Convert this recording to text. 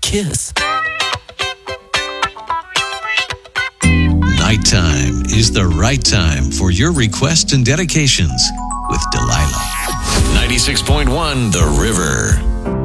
kiss. Nighttime is the right time for your requests and dedications with Delilah. 96.1 The River.